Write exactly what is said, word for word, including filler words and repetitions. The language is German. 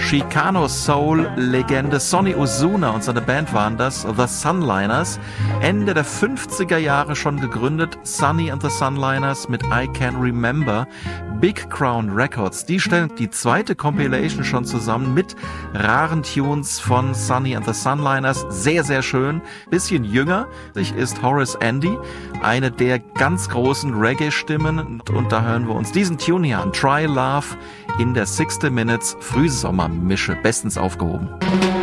Chicano Soul Legende Sonny Osuna und seine Band waren das, The Sunliners. Ende der fünfziger Jahre schon gegründet, Sonny and the Sunliners mit I Can Remember. Big Crown Records, die stellen die zweite Compilation schon zusammen mit raren Tunes von Sonny and the Sunliners. Sehr, sehr schön. Bisschen jünger. Ich ist Horace Andy, eine der ganz großen Reggae-Stimmen. Und da hören wir uns diesen Tune hier an. Try Love in der sixty Minutes Frühsommermische. Bestens aufgehoben.